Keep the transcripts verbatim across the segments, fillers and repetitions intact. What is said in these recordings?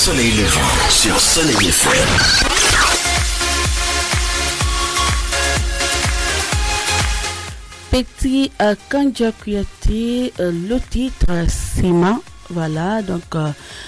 Soleil levant sur Soleil F M. Petit euh, Kandja Kouyaté, euh, le titre Sima, voilà, donc euh,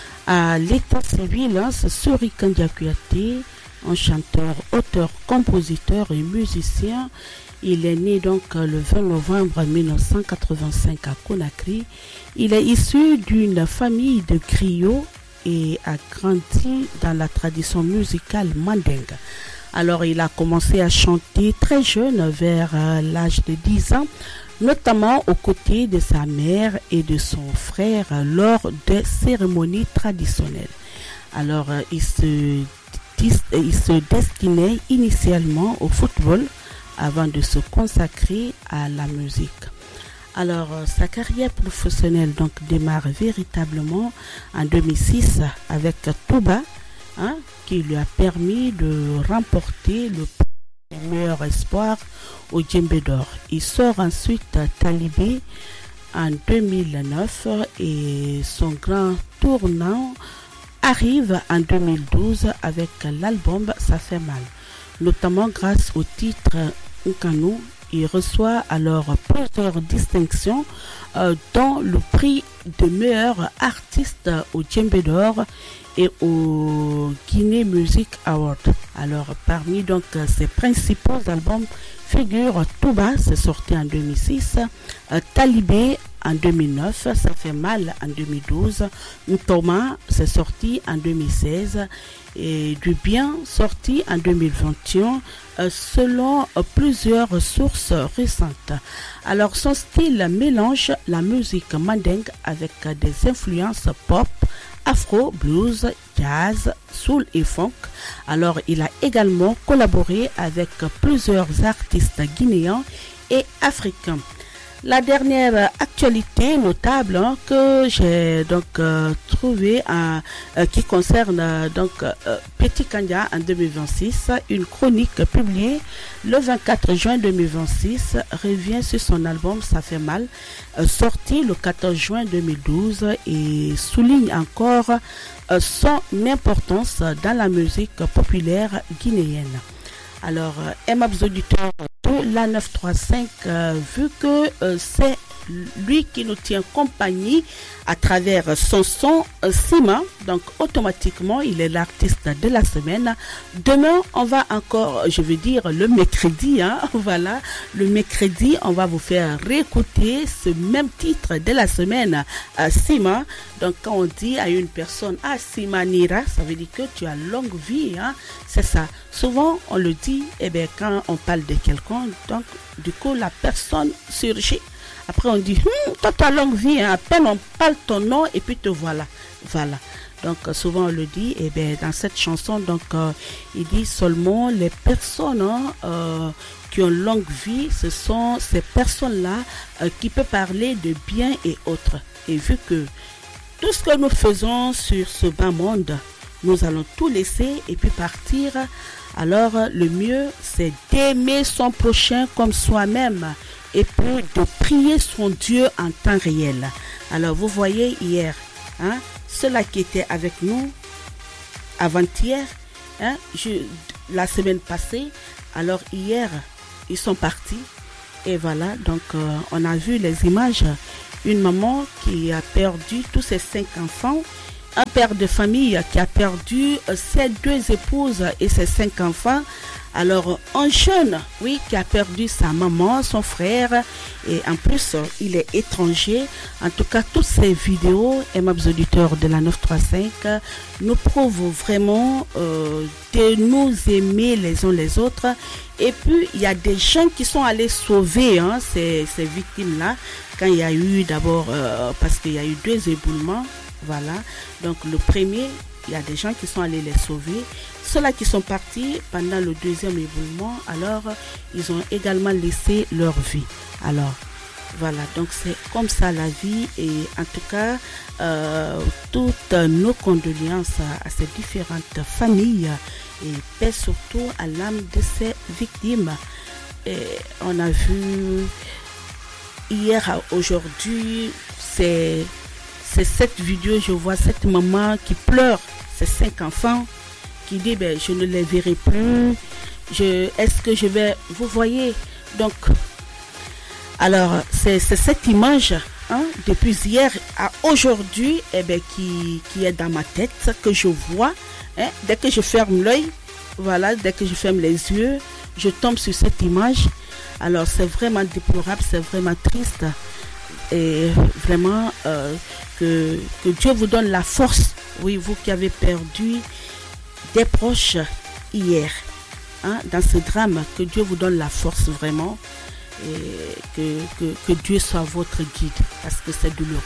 à l'état civil, hein, c'est Sori Kandja Kouyaté, un chanteur, auteur, compositeur et musicien. Il est né donc le vingt novembre mille neuf cent quatre-vingt-cinq à Conakry. Il est issu d'une famille de griots et a grandi dans la tradition musicale mandingue. Alors, il a commencé à chanter très jeune, vers euh, l'âge de dix ans, notamment aux côtés de sa mère et de son frère euh, lors de cérémonies traditionnelles. Alors, euh, il, se, il se destinait initialement au football avant de se consacrer à la musique. Alors, euh, sa carrière professionnelle donc démarre véritablement en deux mille six avec Touba, hein, qui lui a permis de remporter le meilleur espoir au Djembé d'Or. Il sort ensuite Talibé en deux mille neuf et son grand tournant arrive en deux mille douze avec l'album Ça fait mal. Notamment grâce au titre Nkano, il reçoit alors plusieurs distinctions euh, dont le prix de meilleur artiste au Djembé d'Or et au Guinée Music Award. Alors, parmi donc ses principaux albums figurent Touba, c'est sorti en deux mille six, euh, Talibé en deux mille neuf, Ça fait mal en deux mille douze, Ntoma, c'est sorti en deux mille seize, et Du Bien, sorti en deux mille vingt et un, euh, selon euh, plusieurs sources récentes. Alors, son style mélange la musique mandingue avec euh, des influences pop, afro, blues, jazz, soul et funk. Alors, il a également collaboré avec plusieurs artistes guinéens et africains. La dernière actualité notable hein, que j'ai donc euh, trouvée euh, euh, qui concerne euh, donc euh, Petit Kandja en deux mille vingt-six, une chronique publiée le vingt-quatre juin deux mille vingt-six revient sur son album Ça fait mal, euh, sorti le quatorze juin deux mille douze et souligne encore euh, son importance dans la musique populaire guinéenne. Alors, euh, aimables auditeurs de la neuf cent trente-cinq, euh, vu que euh, c'est lui qui nous tient compagnie à travers son son euh, Sima, donc automatiquement il est l'artiste de la semaine. Demain on va encore, je veux dire le mercredi, hein, voilà, le mercredi on va vous faire réécouter ce même titre de la semaine, euh, Sima. Donc quand on dit à une personne ah Sima Nira, ça veut dire que tu as longue vie, hein, c'est ça. Souvent on le dit, et eh bien quand on parle de quelqu'un, donc du coup la personne surgit. Après on dit, hm, toi tu as longue vie, hein. À peine on parle ton nom et puis te voilà. Voilà. Donc euh, souvent on le dit, et bien dans cette chanson, donc euh, il dit seulement les personnes hein, euh, qui ont longue vie, ce sont ces personnes-là euh, qui peuvent parler de bien et autres. Et vu que tout ce que nous faisons sur ce bas monde, nous allons tout laisser et puis partir, alors le mieux c'est d'aimer son prochain comme soi-même et puis de prier son Dieu en temps réel. Alors vous voyez hier, hein, ceux-là qui étaient avec nous avant-hier, hein, je, la semaine passée, alors hier ils sont partis et voilà, donc euh, on a vu les images, une maman qui a perdu tous ses cinq enfants, un père de famille qui a perdu ses deux épouses et ses cinq enfants. Alors, un jeune, oui, qui a perdu sa maman, son frère, et en plus, il est étranger. En tout cas, toutes ces vidéos, aimables auditeurs de la neuf cent trente-cinq, nous prouvent vraiment euh, de nous aimer les uns les autres. Et puis, il y a des gens qui sont allés sauver hein, ces, ces victimes-là, quand il y a eu d'abord, euh, parce qu'il y a eu deux éboulements. Voilà, donc le premier, il y a des gens qui sont allés les sauver. Ceux-là qui sont partis pendant le deuxième éboulement, alors ils ont également laissé leur vie. Alors voilà, donc c'est comme ça la vie. Et en tout cas, euh, toutes nos condoléances à, à ces différentes familles et paix surtout à l'âme de ces victimes. Et on a vu hier à aujourd'hui, c'est... C'est cette vidéo, je vois cette maman qui pleure ses cinq enfants, qui dit ben, je ne les verrai plus. Je, est-ce que je vais... Vous voyez, donc, alors, c'est, c'est cette image, hein, depuis hier à aujourd'hui, eh ben, qui, qui est dans ma tête, que je vois. Hein, dès que je ferme l'œil, voilà, dès que je ferme les yeux, je tombe sur cette image. Alors, c'est vraiment déplorable, c'est vraiment triste. Et vraiment, euh, que, que Dieu vous donne la force. Oui, vous qui avez perdu des proches hier, hein, dans ce drame, que Dieu vous donne la force vraiment. Et que, que, que Dieu soit votre guide, parce que c'est douloureux.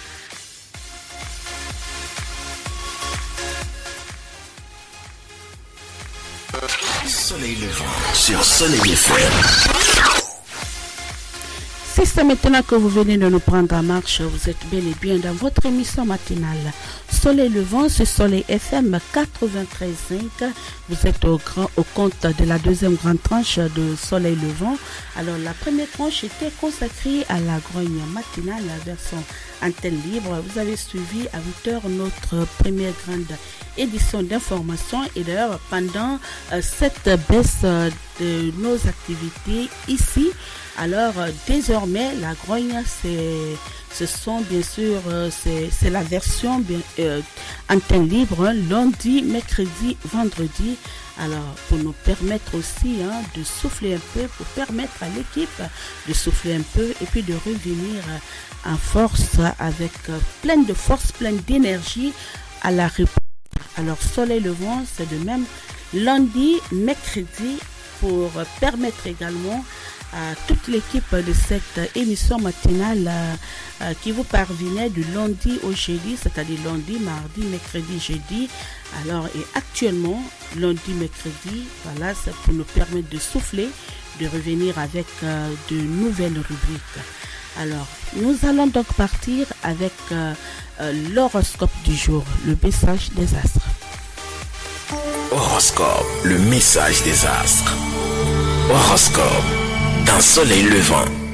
Soleil levant sur Soleil F M. Si c'est maintenant que vous venez de nous prendre en marche, vous êtes bel et bien dans votre émission matinale Soleil levant sur Soleil F M quatre-vingt-treize virgule cinq. Vous êtes au, grand, au compte de la deuxième grande tranche de Soleil levant. Alors la première tranche était consacrée à la grogne matinale, la version antenne libre. Vous avez suivi à huit heures notre première grande édition d'information. Et d'ailleurs, pendant euh, cette baisse euh, de nos activités ici, alors euh, désormais la grogne, c'est, ce sont bien sûr, euh, c'est, c'est la version bien, euh, antenne libre, hein, lundi, mercredi, vendredi. Alors pour nous permettre aussi, hein, de souffler un peu, pour permettre à l'équipe de souffler un peu et puis de revenir euh, en force, avec euh, pleine de force, pleine d'énergie à la réponse. Alors Soleil levant, c'est de même lundi, mercredi, pour euh, permettre également à toute l'équipe de cette émission matinale euh, euh, qui vous parvenait du lundi au jeudi, c'est-à-dire lundi, mardi, mercredi, jeudi. Alors, et actuellement, lundi, mercredi, voilà, c'est pour nous permettre de souffler, de revenir avec euh, de nouvelles rubriques. Alors, nous allons donc partir avec euh, euh, l'horoscope du jour, le message des astres. Horoscope, le message des astres. Horoscope dans Soleil levant.